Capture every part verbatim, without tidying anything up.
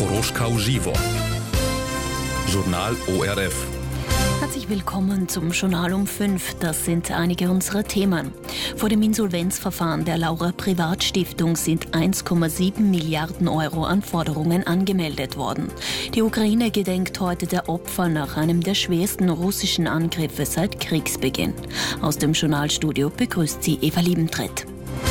Horoška uživo. Journal O R F. Herzlich willkommen zum Journal um fünf. Das sind einige unserer Themen. Vor dem Insolvenzverfahren der Laura Privatstiftung sind eins Komma sieben Milliarden Euro an Forderungen angemeldet worden. Die Ukraine gedenkt heute der Opfer nach einem der schwersten russischen Angriffe seit Kriegsbeginn. Aus dem Journalstudio begrüßt sie Eva Liebentritt.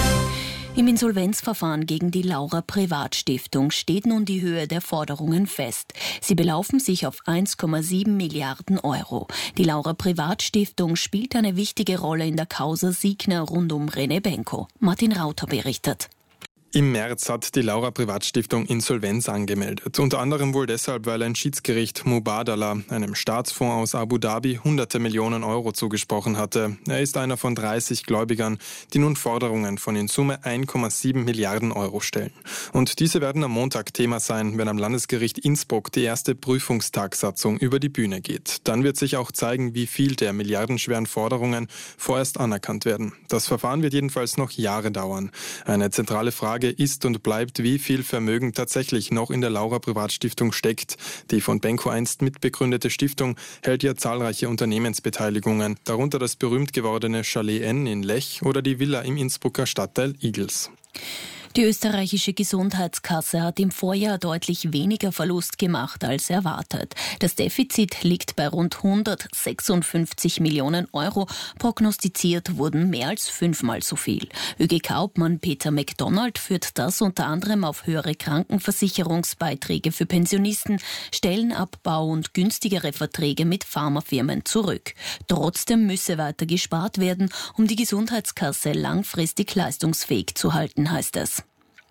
Im Insolvenzverfahren gegen die Laura Privatstiftung steht nun die Höhe der Forderungen fest. Sie belaufen sich auf eins Komma sieben Milliarden Euro. Die Laura Privatstiftung spielt eine wichtige Rolle in der Causa Signa rund um René Benko. Martin Rauter berichtet. Im März hat die Laura Privatstiftung Insolvenz angemeldet. Unter anderem wohl deshalb, weil ein Schiedsgericht Mubadala, einem Staatsfonds aus Abu Dhabi, hunderte Millionen Euro zugesprochen hatte. Er ist einer von dreißig Gläubigern, die nun Forderungen von in Summe eins Komma sieben Milliarden Euro stellen. Und diese werden am Montag Thema sein, wenn am Landesgericht Innsbruck die erste Prüfungstagsatzung über die Bühne geht. Dann wird sich auch zeigen, wie viel der milliardenschweren Forderungen vorerst anerkannt werden. Das Verfahren wird jedenfalls noch Jahre dauern. Eine zentrale Frage ist und bleibt, wie viel Vermögen tatsächlich noch in der Laura Privatstiftung steckt. Die von Benko einst mitbegründete Stiftung hält ja zahlreiche Unternehmensbeteiligungen, darunter das berühmt gewordene Chalet N in Lech oder die Villa im Innsbrucker Stadtteil Igls. Die österreichische Gesundheitskasse hat im Vorjahr deutlich weniger Verlust gemacht als erwartet. Das Defizit liegt bei rund hundertsechsundfünfzig Millionen Euro. Prognostiziert wurden mehr als fünfmal so viel. ÖGK-Obmann Peter McDonald führt das unter anderem auf höhere Krankenversicherungsbeiträge für Pensionisten, Stellenabbau und günstigere Verträge mit Pharmafirmen zurück. Trotzdem müsse weiter gespart werden, um die Gesundheitskasse langfristig leistungsfähig zu halten, heißt es.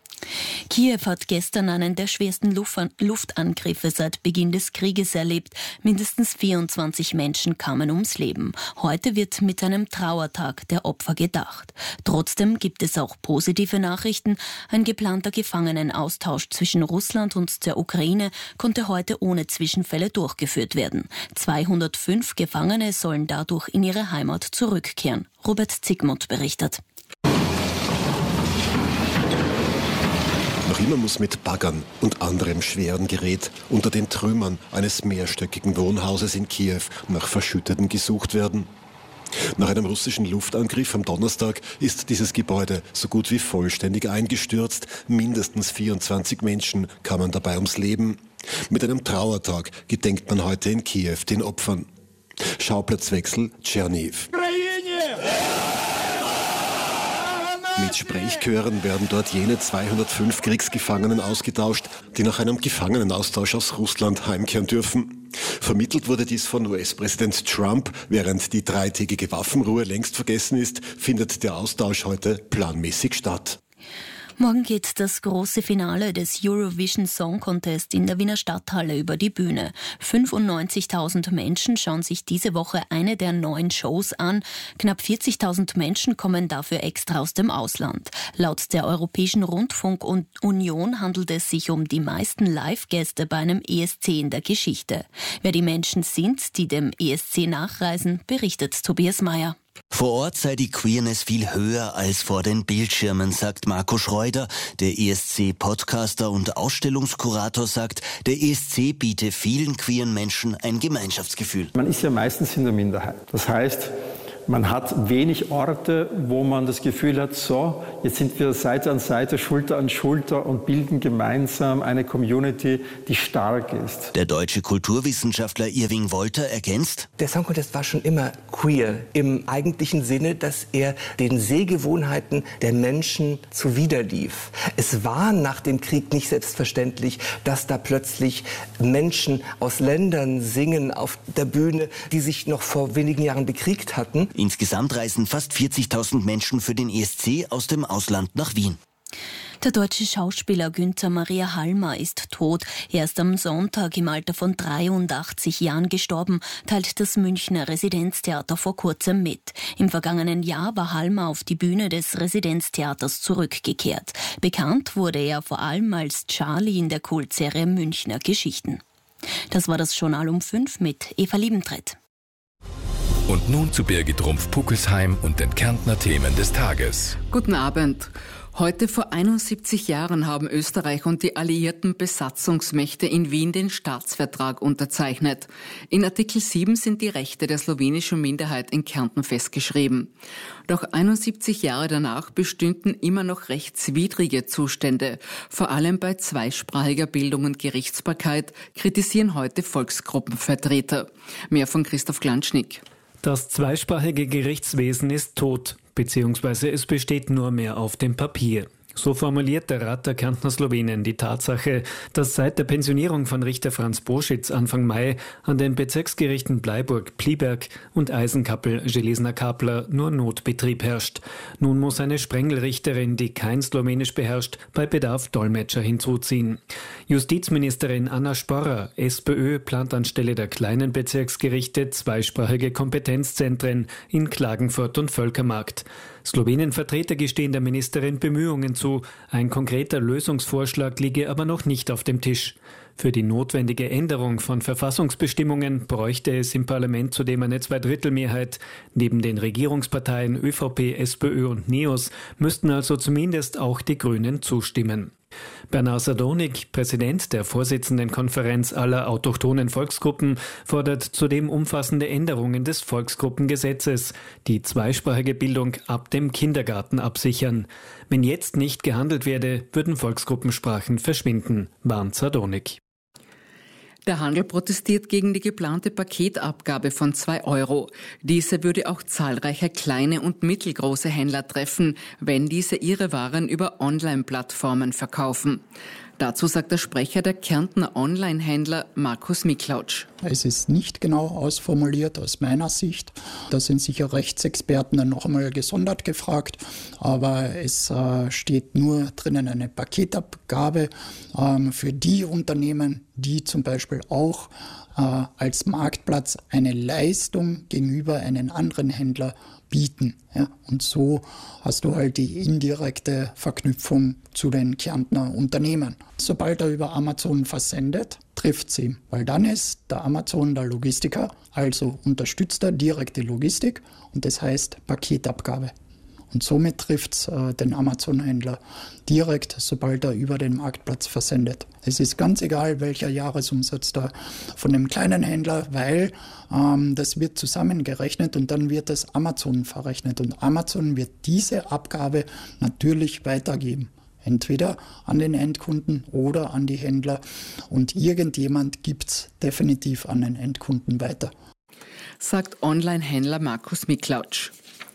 Kiew hat gestern einen der schwersten Luftangriffe seit Beginn des Krieges erlebt. Mindestens vierundzwanzig Menschen kamen ums Leben. Heute wird mit einem Trauertag der Opfer gedacht. Trotzdem gibt es auch positive Nachrichten. Ein geplanter Gefangenenaustausch zwischen Russland und der Ukraine konnte heute ohne Zwischenfälle durchgeführt werden. zweihundertfünf Gefangene sollen dadurch in ihre Heimat zurückkehren. Robert Zygmunt berichtet. Noch immer muss mit Baggern und anderem schweren Gerät unter den Trümmern eines mehrstöckigen Wohnhauses in Kiew nach Verschütteten gesucht werden. Nach einem russischen Luftangriff am Donnerstag ist dieses Gebäude so gut wie vollständig eingestürzt. Mindestens vierundzwanzig Menschen kamen dabei ums Leben. Mit einem Trauertag gedenkt man heute in Kiew den Opfern. Schauplatzwechsel Tscherniw. Mit Sprechchören werden dort jene zweihundertfünf Kriegsgefangenen ausgetauscht, die nach einem Gefangenenaustausch aus Russland heimkehren dürfen. Vermittelt wurde dies von U S-Präsident Trump. Während die dreitägige Waffenruhe längst vergessen ist, findet der Austausch heute planmäßig statt. Morgen geht das große Finale des Eurovision Song Contest in der Wiener Stadthalle über die Bühne. fünfundneunzigtausend Menschen schauen sich diese Woche eine der neuen Shows an. Knapp vierzigtausend Menschen kommen dafür extra aus dem Ausland. Laut der Europäischen Rundfunkunion handelt es sich um die meisten Live-Gäste bei einem E S C in der Geschichte. Wer die Menschen sind, die dem E S C nachreisen, berichtet Tobias Meyer. Vor Ort sei die Queerness viel höher als vor den Bildschirmen, sagt Marco Schreuder. Der E S C-Podcaster und Ausstellungskurator sagt, der E S C biete vielen queeren Menschen ein Gemeinschaftsgefühl. Man ist ja meistens in der Minderheit. Das heißt, man hat wenig Orte, wo man das Gefühl hat, so, jetzt sind wir Seite an Seite, Schulter an Schulter und bilden gemeinsam eine Community, die stark ist. Der deutsche Kulturwissenschaftler Irving Wolter ergänzt: Der Song Contest war schon immer queer im eigentlichen Sinne, dass er den Sehgewohnheiten der Menschen zuwiderlief. Es war nach dem Krieg nicht selbstverständlich, dass da plötzlich Menschen aus Ländern singen auf der Bühne, die sich noch vor wenigen Jahren bekriegt hatten. Insgesamt reisen fast vierzigtausend Menschen für den E S C aus dem Ausland nach Wien. Der deutsche Schauspieler Günther Maria Halmer ist tot. Er ist am Sonntag im Alter von dreiundachtzig Jahren gestorben, teilt das Münchner Residenztheater vor kurzem mit. Im vergangenen Jahr war Halmer auf die Bühne des Residenztheaters zurückgekehrt. Bekannt wurde er vor allem als Charlie in der Kultserie Münchner Geschichten. Das war das Journal um fünf mit Eva Liebentritt. Und nun zu Birgit Rumpf-Puckelsheim und den Kärntner Themen des Tages. Guten Abend. Heute vor einundsiebzig Jahren haben Österreich und die alliierten Besatzungsmächte in Wien den Staatsvertrag unterzeichnet. In Artikel sieben sind die Rechte der slowenischen Minderheit in Kärnten festgeschrieben. Doch einundsiebzig Jahre danach bestünden immer noch rechtswidrige Zustände. Vor allem bei zweisprachiger Bildung und Gerichtsbarkeit kritisieren heute Volksgruppenvertreter. Mehr von Christoph Glanschnick. Das zweisprachige Gerichtswesen ist tot, beziehungsweise es besteht nur mehr auf dem Papier. So formuliert der Rat der Kärntner Slowenen die Tatsache, dass seit der Pensionierung von Richter Franz Boschitz Anfang Mai an den Bezirksgerichten Bleiburg, Pliberg und Eisenkappel-Železna-Kapla nur Notbetrieb herrscht. Nun muss eine Sprengelrichterin, die kein Slowenisch beherrscht, bei Bedarf Dolmetscher hinzuziehen. Justizministerin Anna Sporrer, SPÖ, plant anstelle der kleinen Bezirksgerichte zweisprachige Kompetenzzentren in Klagenfurt und Völkermarkt. Slowenien-Vertreter gestehen der Ministerin Bemühungen zu. Ein konkreter Lösungsvorschlag liege aber noch nicht auf dem Tisch. Für die notwendige Änderung von Verfassungsbestimmungen bräuchte es im Parlament zudem eine Zweidrittelmehrheit. Neben den Regierungsparteien ÖVP, SPÖ und NEOS müssten also zumindest auch die Grünen zustimmen. Bernard Sadonik, Präsident der Vorsitzendenkonferenz aller autochthonen Volksgruppen, fordert zudem umfassende Änderungen des Volksgruppengesetzes, die zweisprachige Bildung ab dem Kindergarten absichern. Wenn jetzt nicht gehandelt werde, würden Volksgruppensprachen verschwinden, warnt Sadonik. Der Handel protestiert gegen die geplante Paketabgabe von zwei Euro. Diese würde auch zahlreiche kleine und mittelgroße Händler treffen, wenn diese ihre Waren über Online-Plattformen verkaufen. Dazu sagt der Sprecher der Kärntner Online-Händler Markus Miklautsch. Es ist nicht genau ausformuliert aus meiner Sicht. Da sind sicher Rechtsexperten dann noch einmal gesondert gefragt. Aber es äh, steht nur drinnen eine Paketabgabe ähm, für die Unternehmen, die zum Beispiel auch äh, als Marktplatz eine Leistung gegenüber einem anderen Händler bieten. Ja, und so hast du halt die indirekte Verknüpfung zu den Kärntner Unternehmen. Sobald er über Amazon versendet, trifft sie, weil dann ist der Amazon der Logistiker, also unterstützt er direkte Logistik und das heißt Paketabgabe. Und somit trifft es äh, den Amazon-Händler direkt, sobald er über den Marktplatz versendet. Es ist ganz egal, welcher Jahresumsatz da von dem kleinen Händler, weil ähm, das wird zusammengerechnet und dann wird das Amazon verrechnet. Und Amazon wird diese Abgabe natürlich weitergeben. Entweder an den Endkunden oder an die Händler. Und irgendjemand gibt es definitiv an den Endkunden weiter. Sagt Online-Händler Markus Miklautsch.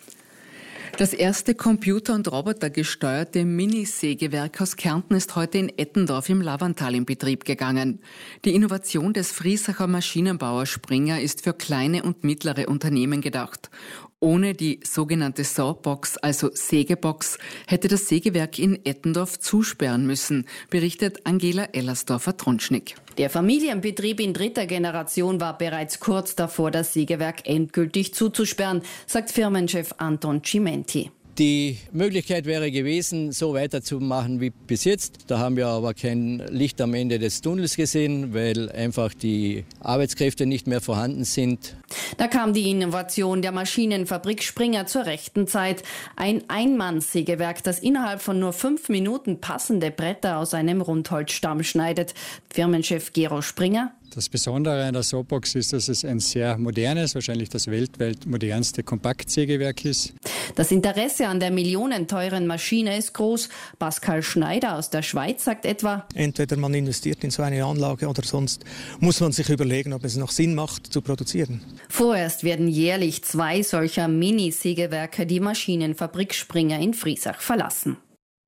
Das erste computer- und robotergesteuerte Minisägewerk aus Kärnten ist heute in Ettendorf im Lavantal in Betrieb gegangen. Die Innovation des Friesacher Maschinenbauers Springer ist für kleine und mittlere Unternehmen gedacht. Ohne die sogenannte Sawbox, also Sägebox, hätte das Sägewerk in Ettendorf zusperren müssen, berichtet Angela Ellersdorfer-Tronschnick. Der Familienbetrieb in dritter Generation war bereits kurz davor, das Sägewerk endgültig zuzusperren, sagt Firmenchef Anton Cimenti. Die Möglichkeit wäre gewesen, so weiterzumachen wie bis jetzt. Da haben wir aber kein Licht am Ende des Tunnels gesehen, weil einfach die Arbeitskräfte nicht mehr vorhanden sind. Da kam die Innovation der Maschinenfabrik Springer zur rechten Zeit. Ein Einmannssägewerk, das innerhalb von nur fünf Minuten passende Bretter aus einem Rundholzstamm schneidet. Firmenchef Gero Springer. Das Besondere an der Sawbox ist, dass es ein sehr modernes, wahrscheinlich das weltweit modernste Kompaktsägewerk ist. Das Interesse an der millionenteuren Maschine ist groß. Pascal Schneider aus der Schweiz sagt etwa: Entweder man investiert in so eine Anlage oder sonst muss man sich überlegen, ob es noch Sinn macht, zu produzieren. Vorerst werden jährlich zwei solcher Mini-Sägewerke die Maschinenfabrik Springer in Friesach verlassen.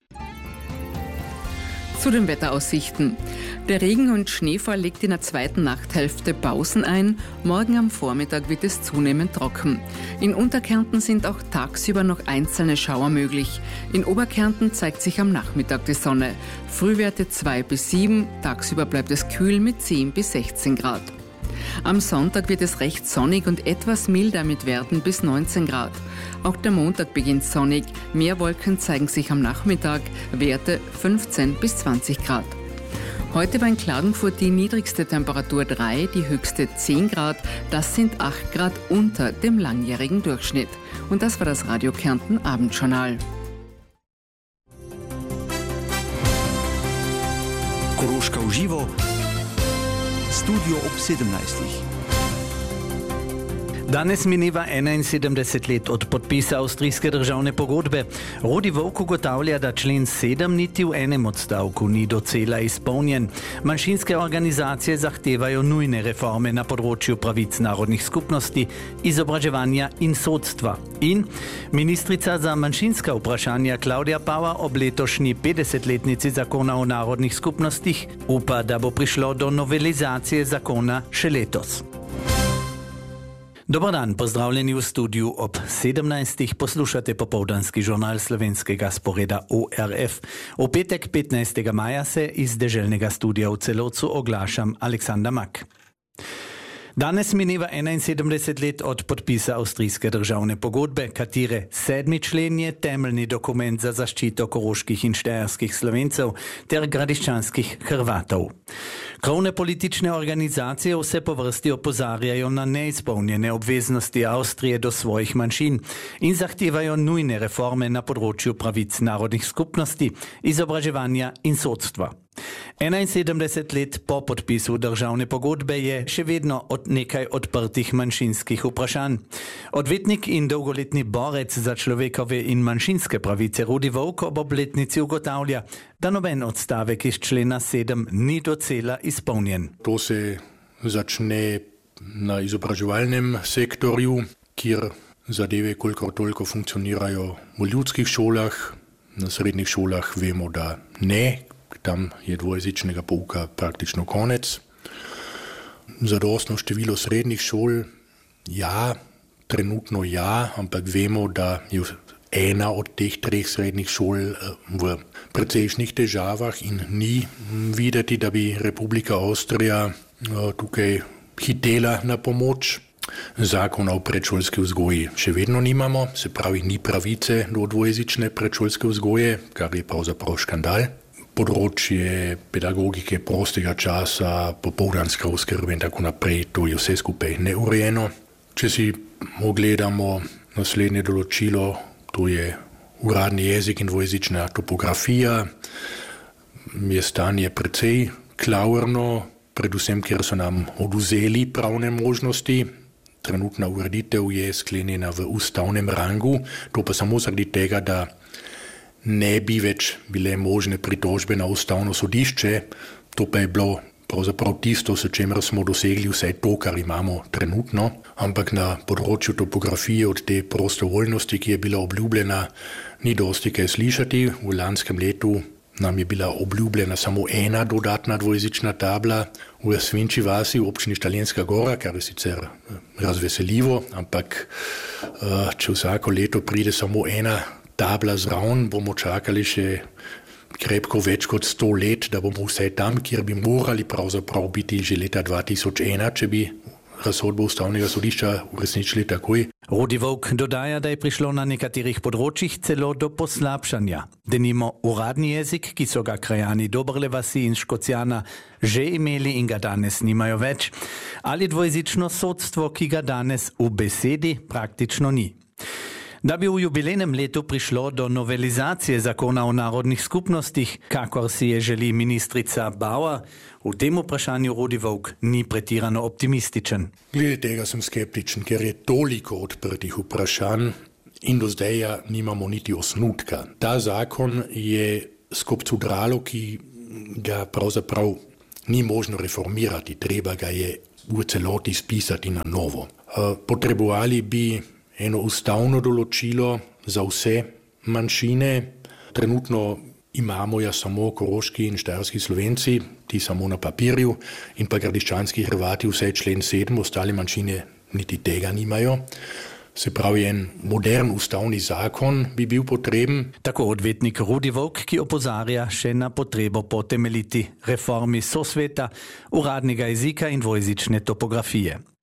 Zu den Wetteraussichten. Der Regen- und Schneefall legt in der zweiten Nachthälfte Pausen ein. Morgen am Vormittag wird es zunehmend trocken. In Unterkärnten sind auch tagsüber noch einzelne Schauer möglich. In Oberkärnten zeigt sich am Nachmittag die Sonne. Frühwerte zwei bis sieben, tagsüber bleibt es kühl mit zehn bis sechzehn Grad. Am Sonntag wird es recht sonnig und etwas milder mit Werten bis neunzehn Grad. Auch der Montag beginnt sonnig. Mehr Wolken zeigen sich am Nachmittag, Werte fünfzehn bis zwanzig Grad. Heute war in Klagenfurt die niedrigste Temperatur drei, die höchste zehn Grad. Das sind acht Grad unter dem langjährigen Durchschnitt. Und das war das Radio Kärnten Abendjournal. Koroška v živo, studio ob sedemnajstih. Danes mineva enainsedemdeset let od podpisa avstrijske državne pogodbe. Rudi Volk ugotavlja, da člen sedem niti v enem odstavku ni docela izpolnjen. Manjšinske organizacije zahtevajo nujne reforme na področju pravic narodnih skupnosti, izobraževanja in sodstva. In ministrica za manjšinska vprašanja Klaudija Pava ob letošnji petdesetletnici zakona o narodnih skupnostih upa, da bo prišlo do novelizacije zakona še letos. Dobar dan, pozdravljeni v studiu ob sedemnajstih. Poslušate popoldanski žurnal slovenskega sporeda O R F. V petek petnajstega maja se iz deželnega studia v Celovcu oglašam Aleksandar Mak. Danes mineva enainsedemdeset let od podpisa avstrijske državne pogodbe, katere sedmi člen je temeljni dokument za zaščito koroških in štajerskih Slovencev ter gradiščanskih Hrvatov. Krovne politične organizacije vse po vrsti opozarjajo na neizpolnjene obveznosti Avstrije do svojih manjšin in zahtevajo nujne reforme na področju pravic narodnih skupnosti, izobraževanja in sodstva. enainsedemdeset let po podpisu državne pogodbe je še vedno od nekaj odprtih manjšinskih vprašanj. Odvetnik in dolgoletni borec za človekove in manjšinske pravice Rudi Volk ob obletnici ugotavlja, da noben odstavek iz člena sedem ni docela izpolnjen. To se začne na izobraževalnem sektorju, kjer zadeve kolikor toliko funkcionirajo v ljudskih šolah, na srednjih šolah vemo, da ne. Tam je dvojezičnega pouka praktično konec. Zadostno število srednjih šol, ja, trenutno ja, ampak vemo, da je ena od teh treh srednjih šol v precejšnjih težavah in ni videti, da bi Republika Avstrija tukaj hitela na pomoč. Zakona o predšolski vzgoji še vedno nimamo, se pravi ni pravice do dvojezične predšolske vzgoje, kar je pravzaprav škandal. Področje pedagogike, prostega časa, popoldanska oskrba in tako naprej, to je vse skupaj neurejeno. Če si ogledamo naslednje določilo, to je uradni jezik in dvojezična topografija, je stanje precej klavrno, predvsem, ker so nam odvzeli pravne možnosti. Trenutna ureditev je sklenjena v ustavnem rangu, to pa samo zaradi tega, da ne bi več bile možne pritožbe na ustavno sodišče, to pa je bilo pravzaprav tisto, s čemer smo dosegli vse to, kar imamo trenutno, ampak na področju topografije od te prostovoljnosti, ki je bila obljubljena, ni dosti kaj slišati. V lanskem letu nam je bila obljubljena samo ena dodatna dvojezična tabla v Svinči vasi v občini Štaljenska gora, kar je sicer razveseljivo, ampak če vsako leto pride samo ena tabla zraven, bomo čakali še krepko več kot sto let, da bomo vse tam, kjer bi morali pravzaprav biti že leta dva tisoč ena, če bi razsodbo ustavnega sodišča uresničili takoj. Rudi Volk dodaja, da je prišlo na nekaterih področjih celo do poslabšanja. Denimo uradni jezik, ki so ga krajani Dobrle vasi in Škocjana že imeli in ga danes nimajo več, ali dvojezično sodstvo, ki ga danes v besedi praktično ni. Da bi v jubilejnem letu prišlo do novelizacije zakona o narodnih skupnostih, kakor si je želi ministrica Bauer, v tem vprašanju Rudi Volk ni pretirano optimističen. Glede tega sem skeptičen, ker je toliko odprtih vprašanj in do zdaj ja nimamo niti osnutka. Ta zakon je skopcudralo, ki ga pravzaprav ni možno reformirati, treba ga je v celoti spisati na novo. Potrebovali bi eno ustavno določilo za vse manjšine. Trenutno imamo ja samo koroški in štajerski Slovenci, ti samo na papirju, in pa gradiščanski Hrvati, vse člen sedem, ostale manjšine niti tega nimajo. Se pravi, en modern ustavni zakon bi bil potreben. Tako odvetnik Rudi Volk, ki opozarja še na potrebo po temeljiti reformi sosveta, uradnega jezika in dvojezične topografije.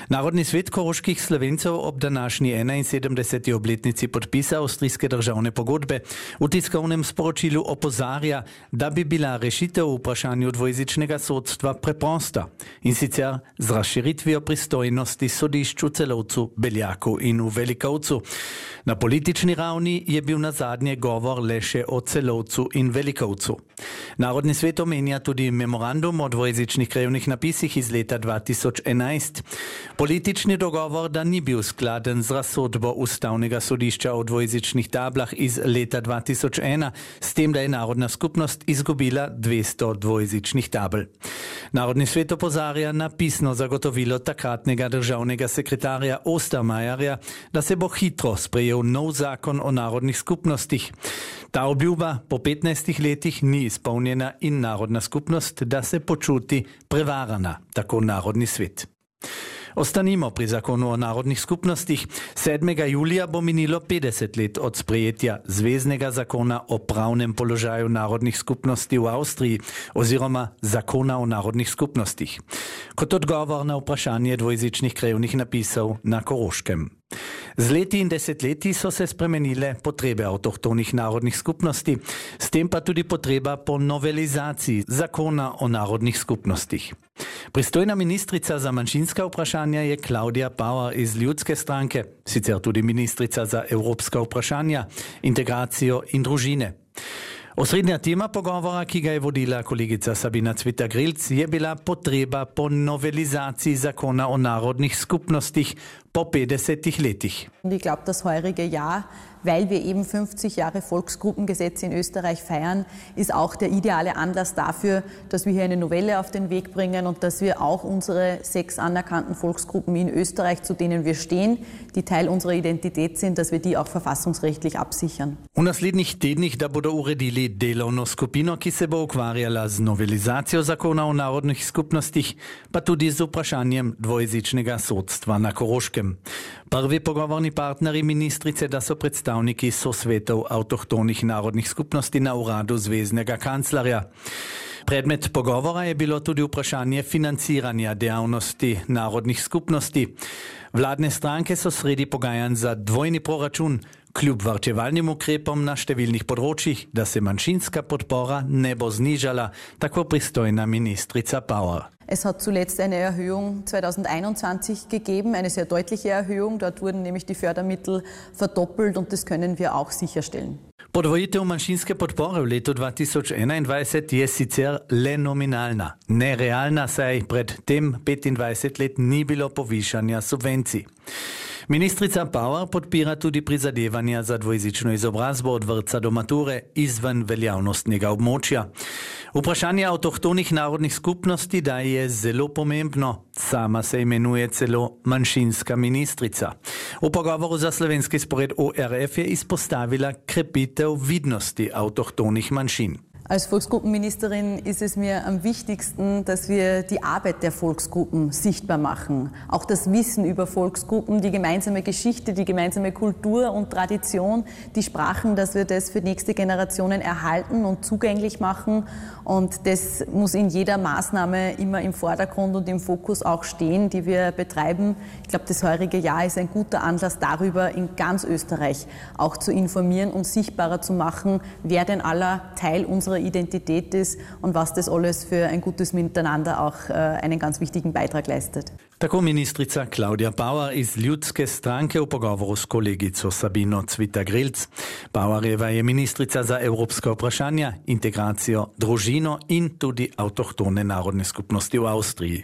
Narodni svet koroških Slovencev ob današnji enainsedemdeseti obletnici podpisa avstrijske državne pogodbe v tiskovnem sporočilu opozarja, da bi bila rešitev v vprašanju dvojezičnega sodstva preprosta in sicer z razširitvijo pristojnosti sodišč v Celovcu, Beljaku in v Velikovcu. Na politični ravni je bil na zadnje govor le še o Celovcu in Velikovcu. Narodni svet omenja tudi memorandum o dvojezičnih krajevnih napisih iz leta dva tisoč enajst. Politični dogovor, da ni bil skladen z razsodbo Ustavnega sodišča o dvojezičnih tablah iz leta dva tisoč ena, s tem, da je narodna skupnost izgubila dvesto dvojezičnih tabel. Narodni svet opozarja na pisno zagotovilo takratnega državnega sekretarja Ostermajerja, da se bo hitro sprejel nov zakon o narodnih skupnostih. Ta obljuba po petnajstih letih ni izpolnjena in narodna skupnost, da se počuti prevarana, tako Narodni svet. Ostanimo pri zakonu o narodnih skupnostih. sedmega julija bo minilo petdeset let od sprejetja Zveznega zakona o pravnem položaju narodnih skupnosti v Avstriji oziroma zakona o narodnih skupnostih, kot odgovor na vprašanje dvojezičnih krajevnih napisov na Koroškem. Z leti in desetletji so se spremenile potrebe avtohtonih narodnih skupnosti, s tem pa tudi potreba po novelizaciji zakona o narodnih skupnostih. Pristojna ministrica za manjšinska vprašanja je Klaudija Bauer iz Ljudske stranke, sicer tudi ministrica za evropska vprašanja, integracijo in družine. Osrednja tema pogovora, ki ga je vodila kolegica Sabina Cvita-Grilc, je bila potreba po novelizaciji zakona o narodnih skupnostih po petdesetih letih. Ich glaube, das heurige Jahr, weil wir eben fünfzig Jahre Volksgruppengesetz in Österreich feiern, ist auch der ideale Anlass dafür, dass wir hier eine Novelle auf den Weg bringen und dass wir auch unsere sechs anerkannten Volksgruppen in Österreich, zu denen wir stehen, die Teil unserer Identität sind, dass wir die auch verfassungsrechtlich absichern. V naslednjih tednih, da bodo uredili delovno skupino, ki se bo ukvarjala z novelizacijo zakona o narodnih skupnostih, pa tudi z vprašanjem dvojezičnega sodstva na Koroškem. Prvi pogovorni partneri ministrice, da so predstavniki sosvetov avtohtonih narodnih skupnosti na uradu zveznega kanclerja. Predmet pogovora je bilo tudi vprašanje financiranja dejavnosti narodnih skupnosti. Vladne stranke so sredi pogajanj za dvojni proračun, kljub varčevalnim ukrepom na številnih področjih, da se manjšinska podpora ne bo znižala, tako pristojna ministrica Bauer. Es hat zuletzt eine Erhöhung zweitausendeinundzwanzig gegeben, eine sehr deutliche Erhöhung. Dort wurden nämlich die Fördermittel verdoppelt und das können wir auch sicherstellen. Podvojitev manjšinske podpore v letu dva tisoč enaindvajset je sicer le nominalna, ne realna, saj pred tem petindvajset let ni bilo povišanja subvencij. Ministrica Bauer podpira tudi prizadevanja za dvojezično izobrazbo od vrtca do mature izven veljavnostnega območja. Vprašanje avtohtonih narodnih skupnosti da je zelo pomembno, sama se imenuje celo manjšinska ministrica. V pogovoru za slovenski spored O R F je izpostavila krepitev vidnosti avtohtonih manjšin. Als Volksgruppenministerin ist es mir am wichtigsten, dass wir die Arbeit der Volksgruppen sichtbar machen. Auch das Wissen über Volksgruppen, die gemeinsame Geschichte, die gemeinsame Kultur und Tradition, die Sprachen, dass wir das für nächste Generationen erhalten und zugänglich machen. Und das muss in jeder Maßnahme immer im Vordergrund und im Fokus auch stehen, die wir betreiben. Ich glaube, das heurige Jahr ist ein guter Anlass darüber, in ganz Österreich auch zu informieren und sichtbarer zu machen, wer denn aller Teil unserer Identität ist und was das alles für ein gutes Miteinander auch einen ganz wichtigen Beitrag leistet. Tako ministrica Klaudija Bauer iz Ljudske stranke v pogovoru s kolegico Sabino Cvita-Grilc. Bauerjeva je ministrica za evropska vprašanja, integracijo, družino in tudi avtohtone narodne skupnosti v Avstriji.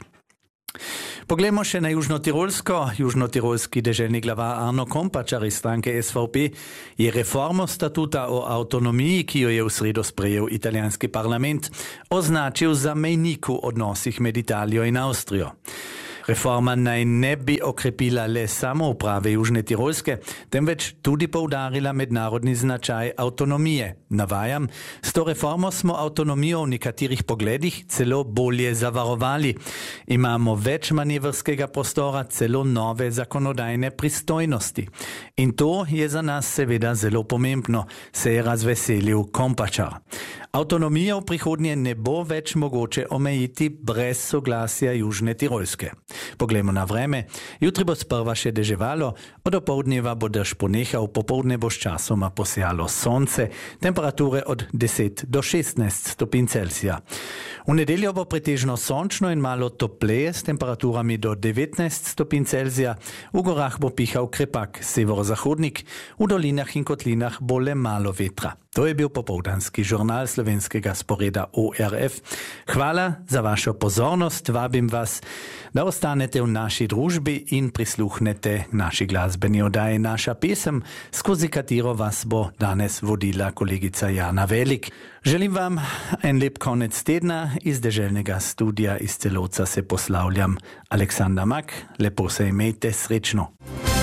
Poglejmo še na Južnotirolsko. Južnotirolski deželni glava Arno Kompačar iz stranke S V P je reformo statuta o avtonomiji, ki jo je v sredo sprejel italijanski parlament, označil za mejnik v odnosih med Italijo in Avstrijo. Reforma naj ne bi okrepila le samouprave Južne Tirolske, temveč tudi poudarila mednarodni značaj avtonomije. Navajam, s to reformo smo avtonomijo v nekaterih pogledih celo bolje zavarovali. Imamo več manevrskega prostora, celo nove zakonodajne pristojnosti. In to je za nas seveda zelo pomembno, se je razveselil Kompačar. Avtonomijo v prihodnje ne bo več mogoče omejiti brez soglasja Južne Tirolske. Poglejmo na vreme. Jutri bo sprva še deževalo, od opoldneva bo dež ponehal, popoldne bo sčasoma posijalo sonce, temperature od deset do šestnajst stopinj Celzija. V nedeljo bo pretežno sončno in malo topleje s temperaturami do devetnajst stopinj Celzija. V gorah bo pihal krepak severozahodnik, v dolinah in kotlinah bo le malo vetra. To je bil popoldanski žurnal slovenskega sporeda O R F. Hvala za vašo pozornost, vabim vas, da ostanete v naši družbi in prisluhnete naši glasbeni oddaji Naša pesem, skozi katero vas bo danes vodila kolegica Jana Velik. Želim vam en lep konec tedna, iz deželnega studia iz Celovca se poslavljam Aleksandar Mak, lepo se imejte, srečno.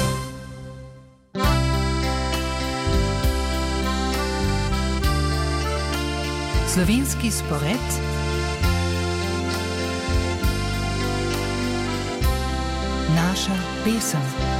Slovenski spored Naša pesem.